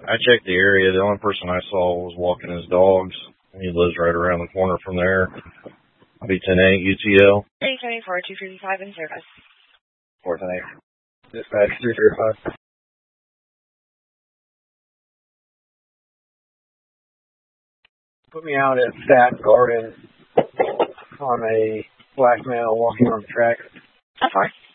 I checked the area. The only person I saw was walking his dogs. He lives right around the corner from there. I'll be 10-8 UTL. 824, 255 in service. 410-8. Dispatch 335. Put me out at Stat Garden on a black male walking on the track. That's fine.